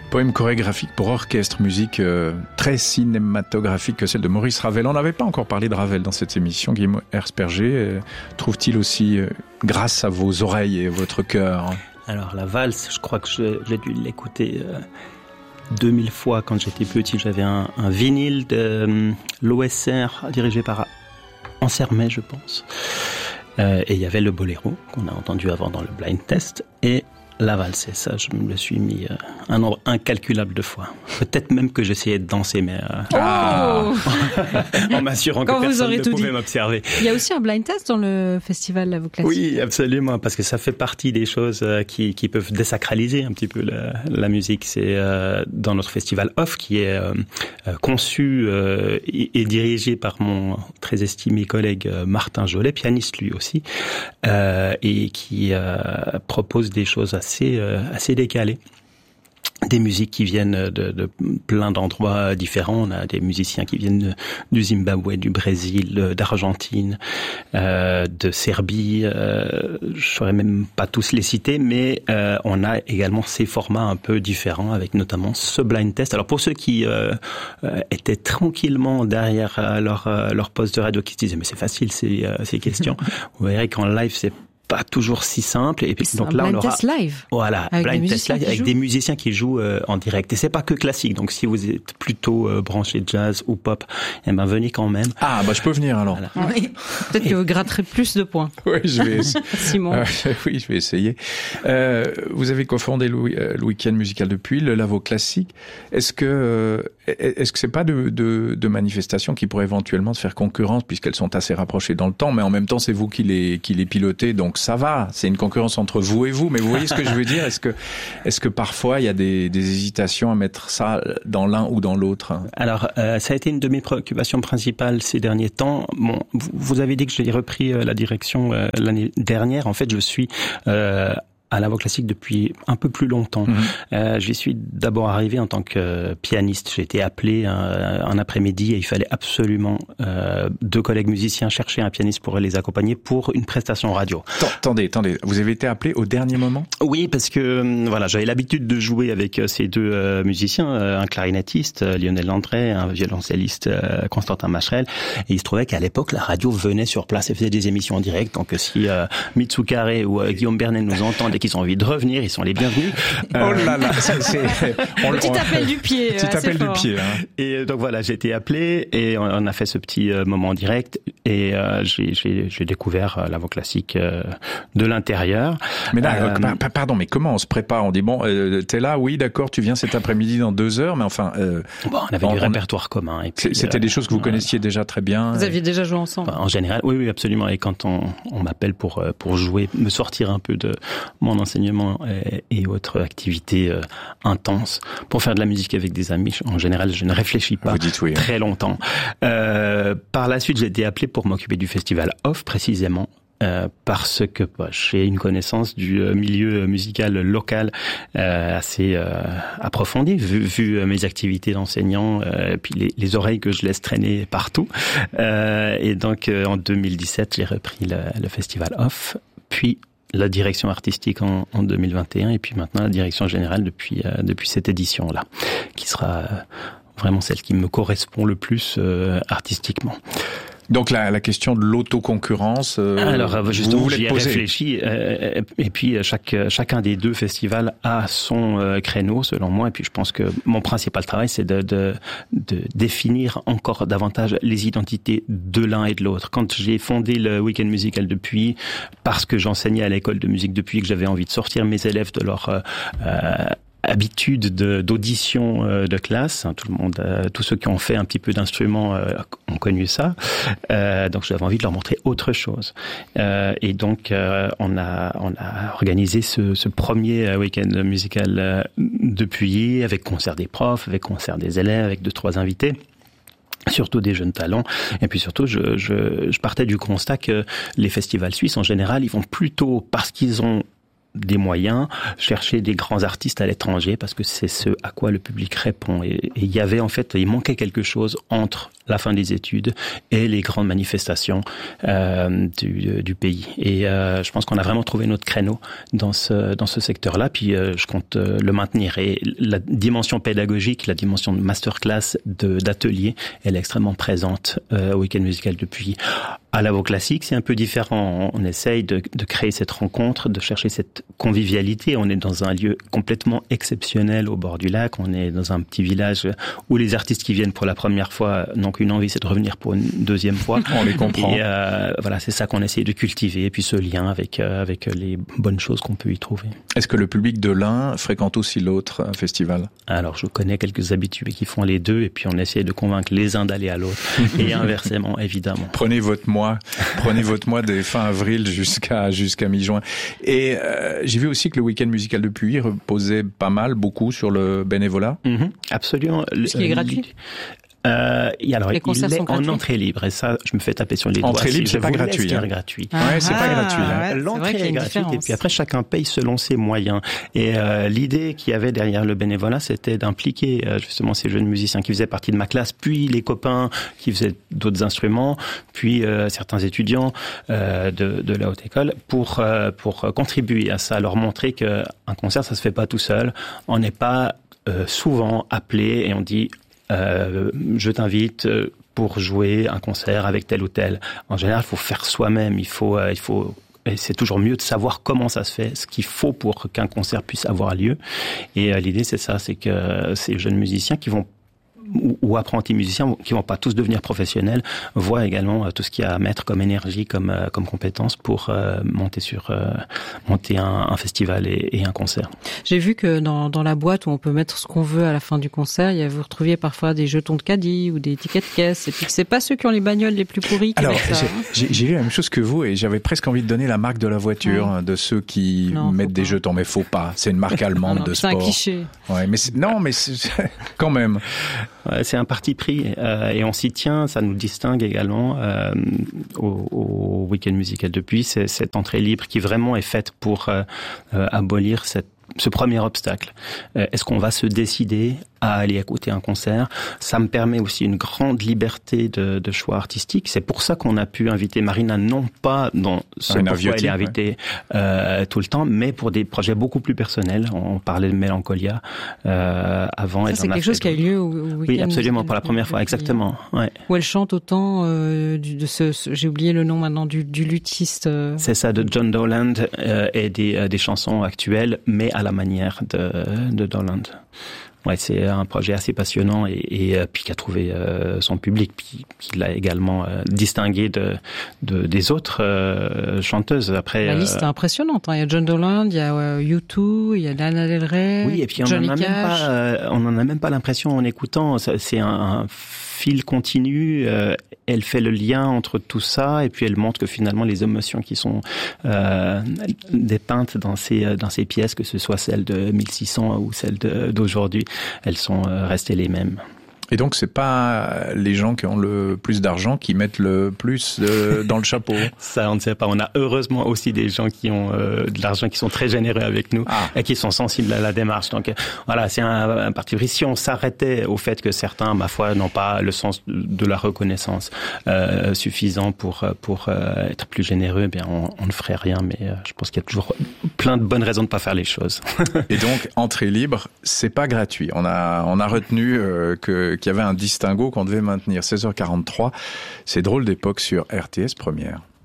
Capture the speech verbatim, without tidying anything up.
Poème chorégraphique pour orchestre, musique euh, très cinématographique que celle de Maurice Ravel. On n'avait pas encore parlé de Ravel dans cette émission. Guillaume Herzberger, euh, trouve-t-il aussi, euh, grâce à vos oreilles et votre cœur? Alors la valse, je crois que je, j'ai dû l'écouter euh, deux mille fois quand j'étais petit. J'avais un, un vinyle de euh, l'O S R dirigé par Ansermet, je pense. Euh, et il y avait le boléro qu'on a entendu avant dans le blind test et la valse, et ça, je me le suis mis euh, un nombre incalculable de fois. Peut-être même que j'essayais de danser, mais euh, oh en m'assurant Quand que vous personne ne tout pouvait dit. m'observer. Il y a aussi un blind test dans le festival La Voix Classique. Oui, absolument, parce que ça fait partie des choses euh, qui, qui peuvent désacraliser un petit peu la, la musique. C'est euh, dans notre festival Off, qui est euh, conçu euh, et, et dirigé par mon très estimé collègue Martin Jolet, pianiste lui aussi, euh, et qui euh, propose des choses assez assez, euh, assez décalé. Des musiques qui viennent de, de plein d'endroits différents. On a des musiciens qui viennent de, du Zimbabwe, du Brésil, d'Argentine, euh, de Serbie. Euh, je ne saurais même pas tous les citer, mais euh, on a également ces formats un peu différents, avec notamment ce blind test. Alors pour ceux qui euh, euh, étaient tranquillement derrière euh, leur, euh, leur poste de radio, qui se disaient mais c'est facile ces, euh, ces questions, vous verrez qu'en live c'est pas toujours si simple, et puis c'est donc un là blind on aura test live voilà avec blind des test live avec jouent. des musiciens qui jouent euh, en direct, et c'est pas que classique, donc si vous êtes plutôt euh, branché jazz ou pop, eh ben venez quand même. Ah bah je peux venir alors. Voilà. Oui. Peut-être et... que vous gratterez plus de points. Oui, je vais Simon. Euh, oui, je vais essayer. Euh, vous avez cofondé le, le week-end musical depuis le La Voix Classique. Est-ce que euh, est-ce que c'est pas de, de, de manifestations qui pourraient éventuellement se faire concurrence, puisqu'elles sont assez rapprochées dans le temps, mais en même temps c'est vous qui les qui les pilotez, donc ça va. C'est une concurrence entre vous et vous, mais vous voyez ce que je veux dire. Est-ce que est-ce que parfois il y a des, des hésitations à mettre ça dans l'un ou dans l'autre? Alors euh, ça a été une de mes préoccupations principales ces derniers temps. Bon, vous, vous avez dit que j'ai repris euh, la direction euh, l'année dernière. En fait, je suis euh, à La Voix Classique depuis un peu plus longtemps. Mmh. Euh, j'y suis d'abord arrivé en tant que pianiste. J'ai été appelé un, un après-midi et il fallait absolument euh, deux collègues musiciens chercher un pianiste pour les accompagner pour une prestation radio. Attendez, attendez, vous avez été appelé au dernier moment? Oui, parce que voilà, j'avais l'habitude de jouer avec ces deux euh, musiciens, euh, un clarinettiste, euh, Lionel Landré, un violoncelliste, euh, Constantin Macherel, et il se trouvait qu'à l'époque, la radio venait sur place et faisait des émissions en direct, donc si euh, Mitsu Carré ou euh, Guillaume Bernet nous entendent et qu'ils ont envie de revenir, ils sont les bienvenus. Euh... Oh là là, c'est, c'est... On, petit on... appel du pied. Petit appel fort. du pied. Hein. Et donc voilà, j'ai été appelé et on a fait ce petit euh, moment en direct et euh, j'ai, j'ai, j'ai découvert euh, La Voix Classique euh, de l'intérieur. Mais là, euh, euh, pardon, mais comment on se prépare? On dit bon, euh, t'es là, oui, d'accord, tu viens cet après-midi dans deux heures, mais enfin. Euh, bon, on avait on, du répertoire commun. Et puis, c'était euh, des choses que vous connaissiez déjà très bien. Vous aviez déjà joué ensemble. En général, oui, oui, absolument. Et quand on, on m'appelle pour pour jouer, me sortir un peu de mon enseignement et, et autres activités euh, intenses, pour faire de la musique avec des amis, en général, je ne réfléchis pas vous dites oui, très hein. longtemps. Euh, par la suite, j'ai été appelé pour m'occuper du festival Off, précisément. Euh, parce que bah, j'ai une connaissance du euh, milieu musical local euh, assez euh, approfondie, vu, vu euh, mes activités d'enseignant, euh, et puis les, les oreilles que je laisse traîner partout. Euh, et donc, euh, en deux mille dix-sept, j'ai repris le, le festival Off, puis la direction artistique en, en deux mille vingt et un, et puis maintenant la direction générale depuis euh, depuis cette édition-là, qui sera euh, vraiment celle qui me correspond le plus euh, artistiquement. Donc la, la question de l'autoconcurrence, euh, alors justement, vous j'y ai poser. réfléchi, euh, et puis chaque chacun des deux festivals a son euh, créneau, selon moi. Et puis je pense que mon principal travail, c'est de, de, de définir encore davantage les identités de l'un et de l'autre. Quand j'ai fondé le Week-end Musical depuis, parce que j'enseignais à l'école de musique depuis, que j'avais envie de sortir mes élèves de leur euh, euh, habitude de, d'audition euh, de classe. Tout le monde, euh, tous ceux qui ont fait un petit peu d'instruments euh, ont connu ça. Euh, donc j'avais envie de leur montrer autre chose. Euh, et donc euh, on a on a organisé ce, ce premier week-end musical euh, depuis, avec concert des profs, avec concert des élèves, avec deux trois invités. Surtout des jeunes talents. Et puis surtout, je, je, je partais du constat que les festivals suisses, en général, ils vont plutôt, parce qu'ils ont des moyens, chercher des grands artistes à l'étranger parce que c'est ce à quoi le public répond. Et il y avait en fait, il manquait quelque chose entre la fin des études et les grandes manifestations euh, du, du pays. Et euh, je pense qu'on a vraiment trouvé notre créneau dans ce dans ce secteur-là. Puis euh, je compte euh, le maintenir. Et la dimension pédagogique, la dimension de masterclass, de d'atelier, elle est extrêmement présente euh, au Week-end musical depuis. À la Voix Classique, c'est un peu différent. On essaye de, de créer cette rencontre, de chercher cette convivialité. On est dans un lieu complètement exceptionnel au bord du lac. On est dans un petit village où les artistes qui viennent pour la première fois n'ont qu'une envie, c'est de revenir pour une deuxième fois. On les comprend. Et euh, voilà, c'est ça qu'on essaie de cultiver. Et puis ce lien avec euh, avec les bonnes choses qu'on peut y trouver. Est-ce que le public de l'un fréquente aussi l'autre euh, festival? Alors, je connais quelques habitués qui font les deux, et puis on essaie de convaincre les uns d'aller à l'autre, et inversement, évidemment. Prenez votre mois. Prenez votre mois de fin avril jusqu'à jusqu'à mi-juin. Et euh, j'ai vu aussi que le Week-end musical de Puy reposait pas mal, beaucoup sur le bénévolat. Mmh, absolument. Ce qui est gratuit. Euh, et alors, les concerts il est sont gratuits. En entrée libre, et ça, je me fais taper sur les doigts. Entrée libre, si c'est pas gratuit. Hein. gratuit. Ah, ouais, c'est ah, pas gratuit. Hein. Ouais, L'entrée est, est gratuite, et puis après, chacun paye selon ses moyens. Et euh, l'idée qu'il y avait derrière le bénévolat, c'était d'impliquer euh, justement ces jeunes musiciens qui faisaient partie de ma classe, puis les copains qui faisaient d'autres instruments, puis euh, certains étudiants euh, de, de la haute école, pour euh, pour contribuer à ça, leur montrer que un concert, ça se fait pas tout seul. On n'est pas euh, souvent appelé et on dit Euh, je t'invite pour jouer un concert avec tel ou tel. En général, il faut faire soi-même. Il faut, euh, il faut. Et c'est toujours mieux de savoir comment ça se fait, ce qu'il faut pour qu'un concert puisse avoir lieu. Et euh, l'idée, c'est ça, c'est que ces jeunes musiciens qui vont ou, ou apprentis musiciens qui vont pas tous devenir professionnels voient également euh, tout ce qu'il y a à mettre comme énergie, comme euh, comme compétence pour euh, monter sur euh, monter un, un festival et, et un concert. J'ai vu que dans dans la boîte où on peut mettre ce qu'on veut à la fin du concert, il y a, vous retrouviez parfois des jetons de caddie ou des tickets de caisse, et puis que c'est pas ceux qui ont les bagnoles les plus pourries qui Alors, mettent ça. J'ai, j'ai vu la même chose que vous, et j'avais presque envie de donner la marque de la voiture, ouais. de ceux qui non, mettent des pas. jetons, mais faut pas. C'est une marque allemande non, de c'est sport. C'est un cliché. Ouais, mais c'est, non, mais c'est, quand même. Ouais, c'est un parti pris euh, et on s'y tient. Ça nous distingue également euh, au, au Week-end musical de Puy. C'est cette entrée libre qui vraiment est faite pour euh, euh, abolir cette ce premier obstacle. Euh, est-ce qu'on va se décider à aller écouter un concert? Ça me permet aussi une grande liberté de, de choix artistique. C'est pour ça qu'on a pu inviter Marina, non pas dans ce Marina pourquoi Viotti, elle est invitée ouais. euh, tout le temps, mais pour des projets beaucoup plus personnels. On parlait de Mélancolia euh, avant. Ça, elle c'est en a quelque chose fait... qui a eu lieu au, au Week-end. Oui, absolument, pour la première fois, exactement. Ouais. Où elle chante autant euh, du, de ce, ce, j'ai oublié le nom maintenant, du, du luthiste. Euh... C'est ça, de John Dowland euh, et des, euh, des chansons actuelles, mais à la manière de, de Dowland. Ouais, c'est un projet assez passionnant et, et puis qui a trouvé euh, son public, puis qui l'a également euh, distingué de, de des autres euh, chanteuses. Après, la liste euh, est impressionnante. Hein. Il y a John Dowland, il y a euh, U deux, il y a Lana Del Rey. Oui, et puis on Johnny en a Cash. même pas, euh, on en a même pas l'impression en écoutant. C'est un, un fil continu. Euh, elle fait le lien entre tout ça et puis elle montre que finalement les émotions qui sont euh, dépeintes dans ces dans ces pièces, que ce soit celles de mille six cents ou celles de, d'aujourd'hui, elles sont restées les mêmes. Et donc, c'est pas les gens qui ont le plus d'argent qui mettent le plus de, dans le chapeau. Ça, on ne sait pas. On a heureusement aussi des gens qui ont euh, de l'argent, qui sont très généreux avec nous ah. et qui sont sensibles à la démarche. Donc, voilà, c'est un, un parti pris. Si on s'arrêtait au fait que certains, ma foi, n'ont pas le sens de la reconnaissance euh, suffisant pour pour euh, être plus généreux, eh bien, on, on ne ferait rien. Mais euh, je pense qu'il y a toujours plein de bonnes raisons de pas faire les choses. Et donc, entrée libre, c'est pas gratuit. On a on a retenu euh, que qu'il y avait un distinguo qu'on devait maintenir. seize heures quarante-trois, c'est Drôle d'époque sur R T S Première.